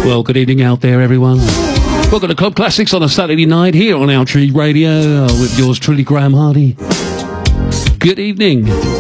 Well, good evening out there, everyone. Welcome to Club Classics on a Saturday night here on Our Tree Radio with yours truly, Graham Hardy. Good evening.